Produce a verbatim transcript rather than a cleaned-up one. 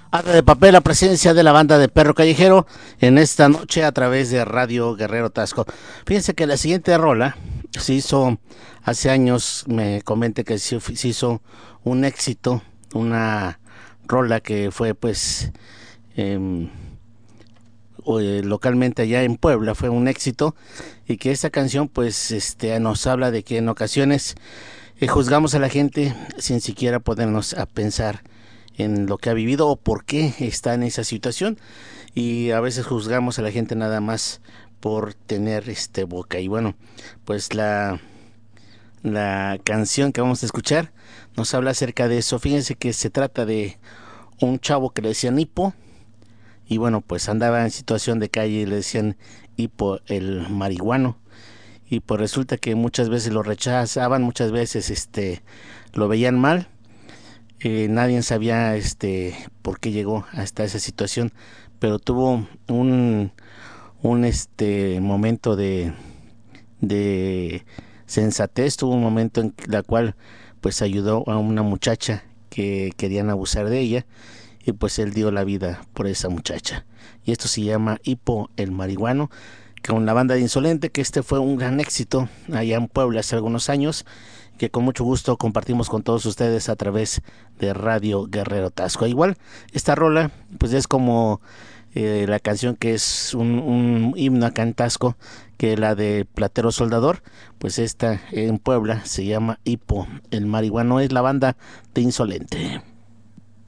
Arte de papel, la presencia de la banda de Perro Callejero en esta noche a través de Radio Guerrero Tasco. Fíjense que la siguiente rola se hizo hace años, me comenté que se se hizo un éxito, una rola que fue pues em, o, eh, localmente allá en Puebla, fue un éxito, y que esta canción pues este nos habla de que en ocasiones eh, juzgamos a la gente sin siquiera ponernos a pensar en lo que ha vivido o por qué está en esa situación, y a veces juzgamos a la gente nada más por tener este boca. Y bueno, pues la la canción que vamos a escuchar nos habla acerca de eso. Fíjense que se trata de un chavo que le decían Hipo, y bueno, pues andaba en situación de calle y le decían Hipo el marihuano, y pues resulta que muchas veces lo rechazaban, muchas veces este lo veían mal. Eh, nadie sabía este por qué llegó hasta esa situación, pero tuvo un un este momento de de sensatez, tuvo un momento en la cual pues ayudó a una muchacha que querían abusar de ella, y pues él dio la vida por esa muchacha. Y esto se llama Hipo el marihuano, con la banda de Insolente, que este fue un gran éxito allá en Puebla hace algunos años, que con mucho gusto compartimos con todos ustedes a través de Radio Guerrero Tasco. Igual, esta rola pues es como eh, la canción que es un, un himno acá en Tasco, que la de Platero Soldador, pues esta en Puebla se llama Hipo el marihuano, es la banda de Insolente.